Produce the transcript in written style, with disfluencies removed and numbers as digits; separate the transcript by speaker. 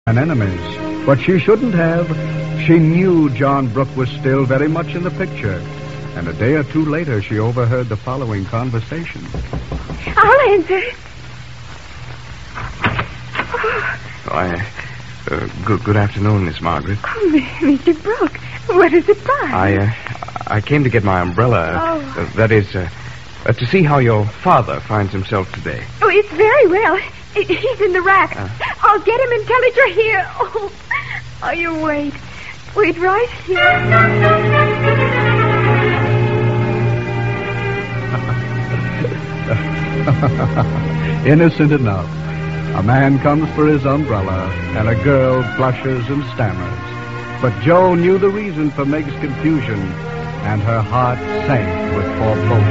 Speaker 1: and enemies. But she shouldn't have. She knew John Brooke was still very much in the picture. And a day or two later, she overheard the following conversation.
Speaker 2: I'll answer.
Speaker 3: Good afternoon, Miss Margaret.
Speaker 2: Oh, Mr. Brooke, what is it about?
Speaker 3: I came to get my umbrella.
Speaker 2: Oh.
Speaker 3: That is, to see how your father finds himself today.
Speaker 2: Oh, it's very well. He's in the rack. I'll get him and tell it you're here. Oh, you wait. Wait right here.
Speaker 1: Innocent enough. A man comes for his umbrella, and a girl blushes and stammers. But Joe knew the reason for Meg's confusion, and her heart sank with foreboding.